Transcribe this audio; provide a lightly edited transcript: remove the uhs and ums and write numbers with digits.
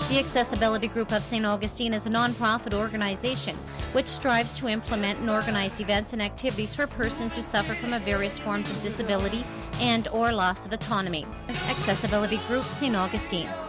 The Accessibility Group of St. Augustine is a non-profit organization which strives to implement and organize events and activities for persons who suffer from various forms of disability and or loss of autonomy. Accessibility Group St. Augustine.